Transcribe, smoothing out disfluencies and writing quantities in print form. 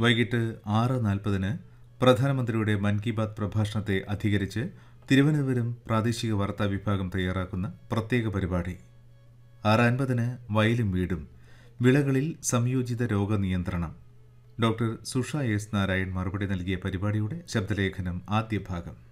വൈകിട്ട് 6:40 പ്രധാനമന്ത്രിയുടെ മൻ കി ബാത് പ്രഭാഷണത്തെ അധികരിച്ച് തിരുവനന്തപുരം പ്രാദേശിക വാർത്താ വിഭാഗം തയ്യാറാക്കുന്ന പ്രത്യേക പരിപാടി. 6:50 വയലും വീടും, വിളകളിൽ സംയോജിത രോഗനിയന്ത്രണം. ഡോക്ടർ സുഷ എസ് നാരായൺ മറുപടി നൽകിയ പരിപാടിയുടെ ശബ്ദലേഖനം ആദ്യ ഭാഗം.